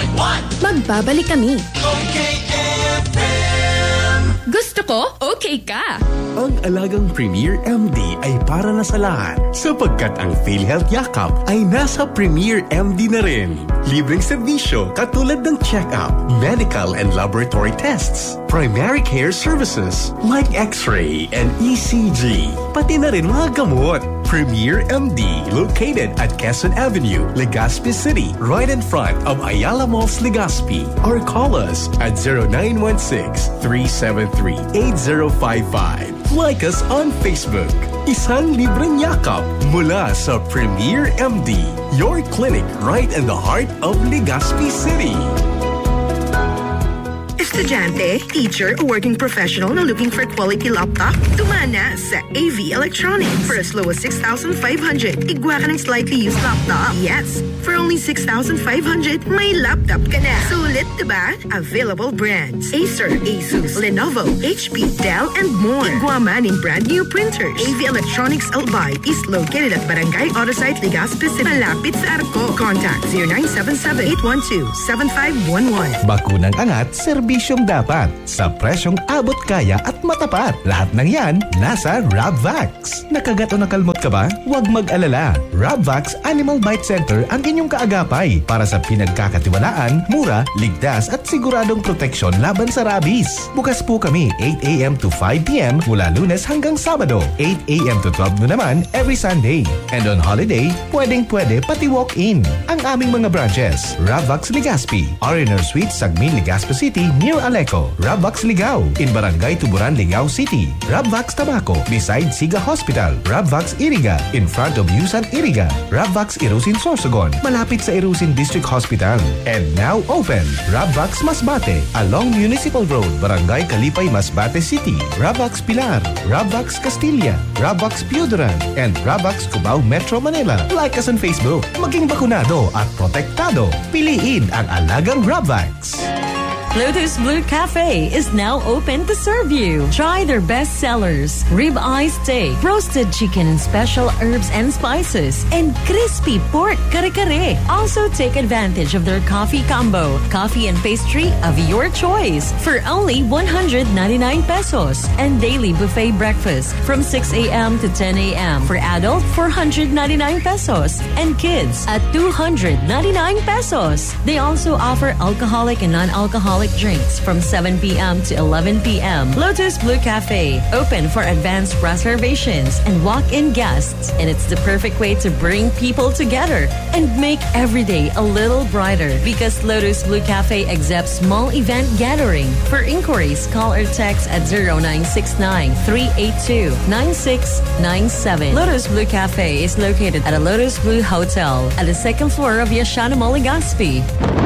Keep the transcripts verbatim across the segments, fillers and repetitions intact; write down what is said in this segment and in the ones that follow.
point one. Magbabalik kami. Okay F M. Gusto ko, okay ka. Ang alagang Premier M D ay para na sa lahat sapagkat ang PhilHealth Yakap ay nasa Premier M D na rin. Libreng serbisyo katulad ng check-up, medical and laboratory tests, primary care services like X-ray and E C G, pati na rin mga gamot. Premier M D, located at Quezon Avenue, Legazpi City, right in front of Ayala Malls, Legazpi. Or call us at zero nine one six, three seven three, eight zero five five. Like us on Facebook. Isang libreng yakap mula sa Premier M D, your clinic right in the heart of Legazpi City. Estudyante, teacher, or working professional na looking for quality laptop? Tumana sa A V Electronics. For as low as six thousand five hundred, igwa ka ng slightly used laptop. Yes, for only six thousand five hundred, may laptop ka na. Sulit, diba? Available brands: Acer, Asus, Lenovo, H P, Dell, and more. Igwa man in brand new printers. A V Electronics Albay is located at Barangay Autosite, Legazpi City. Malapit sa Arco. Contact zero nine seven seven, eight one two, seven five one one. Bakunang angat, serbisyong dapat. Sa presyong abot kaya at matapat. Lahat ng yan, nasa Rabvax. Nakagat o nakalmot ka ba? Huwag mag-alala. Rabvax Animal Bite Center ang inyong kaagapay para sa pinagkakatiwalaan, mura, ligtas at siguradong proteksyon laban sa rabies. Bukas po kami eight a.m. to five p.m. mula Lunes hanggang Sabado, eight a.m. to twelve noon naman every Sunday. And on holiday, pwedeng-pwede pati walk-in. Ang aming mga branches: Rabvax Legazpi, R and R Suite, Sagmin, Legazpi City, near Aleco, Rabvax Ligao, in Barangay Tuburan, Ligao City, Rabvax Tabaco, beside Siga Hospital, Rabvax Iriga, in front of Yusan Iriga, Rabvax Irusin Sorsogon, malapit sa Irusin District Hospital, and now open, Rabvax Masbate, along Municipal Road, Barangay Kalipay, Masbate City, Rabvax Pilar, Rabvax Castilla, Rabvax Piuduran, and Rabvax Cubao Metro Manila. Like us on Facebook, maging bakunado at protektado. Piliin ang alagang Rabvax. Lotus Blue Cafe is now open to serve you. Try their best sellers: ribeye steak, roasted chicken and special herbs and spices, and crispy pork kare-kare. Also take advantage of their coffee combo, coffee and pastry of your choice for only one hundred ninety-nine pesos, and daily buffet breakfast from six a.m. to ten a.m. for adult four hundred ninety-nine pesos and kids at two hundred ninety-nine pesos. They also offer alcoholic and non-alcoholic drinks from seven p.m. to eleven p.m. Lotus Blue Cafe, open for advanced reservations and walk-in guests. And it's the perfect way to bring people together and make every day a little brighter, because Lotus Blue Cafe accepts small event gathering. For inquiries, call or text at zero nine six nine, three eight two, nine six nine seven. Lotus Blue Cafe is located at a Lotus Blue Hotel at the second floor of Yashana Mall, Legazpi.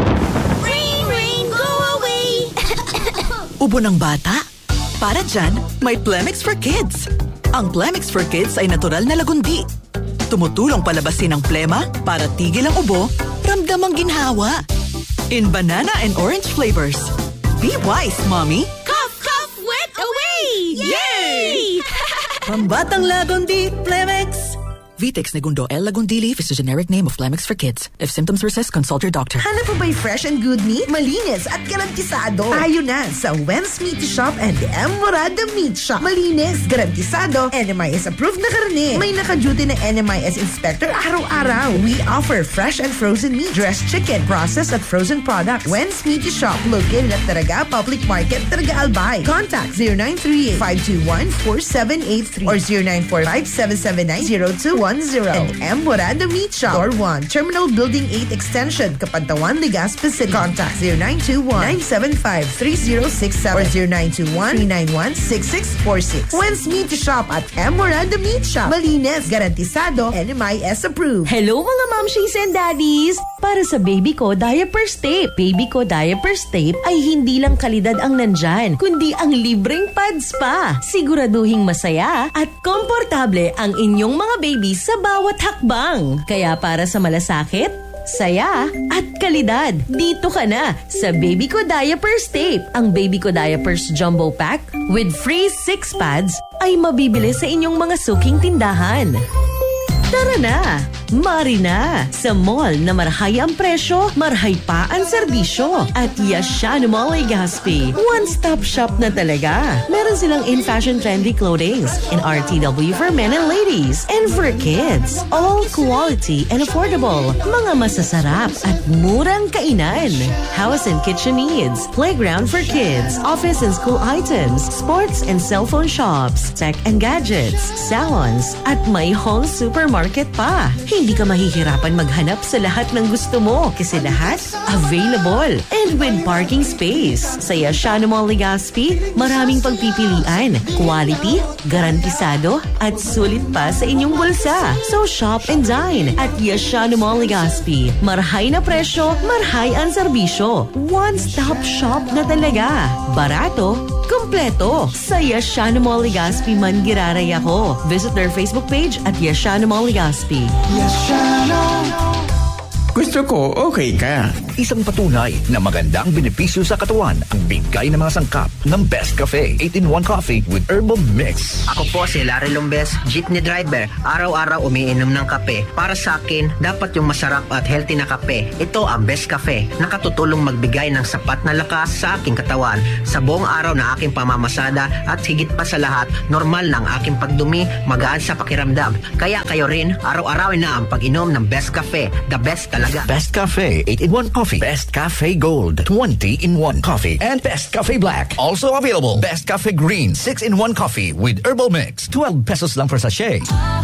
Ubo ng bata? Para dyan, may Plemix for Kids. Ang Plemix for Kids ay natural na lagundi. Tumutulong palabasin ang plema para tigil ang ubo, ramdam ang ginhawa. In banana and orange flavors. Be wise, Mommy. Cough, cough, wet away! Yay! Pambatang lagundi, Plemix. Vitex Negundo L. Lagundili is the generic name of Plemix for Kids. If symptoms persist, consult your doctor. Hanap mo ba'y fresh and good meat? Malinis at garantisado. Tayo na sa Wen's Meat Shop and the M. Morada Meat Shop. Malinis, garantisado, N M I S approved na karne. May naka-duty na N M I S inspector araw-araw. We offer fresh and frozen meat, dressed chicken, processed at frozen products. Wen's Meat Shop, located at Taraga Public Market, Taraga Albay. Contact zero nine three eight, five two one, four seven eight three or zero nine four five, seven seven nine, zero two one zero. And M. Morada Meat Shop, Floor one, Terminal Building eight Extension, Kapantawan, Legazpi City. Contact zero nine two one, nine seven five, three zero six seven or zero nine two one, three nine one, six six four six. Wen's Meat Shop at M. Morada Meat Shop. Malinis, garantisado, N M I S approved. Hello mga momshies and daddies! Para sa baby ko, diaper tape. Baby ko diaper tape ay hindi lang kalidad ang nandyan, kundi ang libreng pads pa. Siguraduhing masaya at komportable ang inyong mga baby sa bawat hakbang. Kaya para sa malasakit, saya at kalidad, dito ka na sa Baby Ko Diapers Tape. Ang Baby Ko Diapers Jumbo Pack with free six pads ay mabibili sa inyong mga suking tindahan. Tara na! Mari na! Sa mall na marhay ang presyo, marhay pa ang serbisyo. At Yashano Mall Legazpi, one-stop shop na talaga. Meron silang in-fashion trendy clothings, in R T W for men and ladies, and for kids. All quality and affordable. Mga masasarap at murang kainan. House and kitchen needs, playground for kids, office and school items, sports and cell phone shops, tech and gadgets, salons, at may whole supermarket pa. Hindi ka mahihirapan maghanap sa lahat ng gusto mo kasi lahat available and with parking space. Sa Yashano Mall Legazpi, maraming pagpipilian, quality, garantisado, at sulit pa sa inyong bulsa. So shop and dine at Yashano Mall Legazpi. Marhay na presyo, marhay ang serbisyo. One-stop shop na talaga. Barato, kompleto. Sa Yashano Mall Legazpi man giraray ako. Visit their Facebook page at Yashano Mall Legazpi. Gusto ko, okay ka. Isang patunay na magandang benepisyo sa katawan ang bigay ng mga sangkap ng Best Cafe eight in one Coffee with Herbal Mix. Ako po si Larry Lombes, jeepney driver. Araw-araw umiinom ng kape. Para sa akin, dapat yung masarap at healthy na kape. Ito ang Best Cafe. Nakatutulong magbigay ng sapat na lakas sa aking katawan. Sa buong araw na aking pamamasada at higit pa sa lahat, normal na ang aking pagdumi, magaan sa pakiramdam. Kaya kayo rin, araw-arawin na ang pag-inom ng Best Cafe. The best talaga. Best Cafe eight in one Coffee, Best Cafe Gold twenty in one Coffee, and Best Cafe Black. Also available, Best Cafe Green six in one Coffee with Herbal Mix. twelve pesos lang per sachet.